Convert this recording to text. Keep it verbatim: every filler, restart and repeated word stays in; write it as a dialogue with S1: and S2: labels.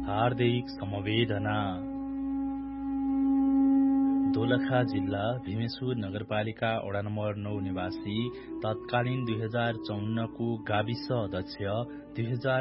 S1: हार्दिक समवेदना। दोलखा जिल्ला भीमेश्वर नगरपालिका वडा नम्बर नौ निवासी तत्कालीन दुई हजार चौन्नको गाविस अध्यक्ष दुई हजार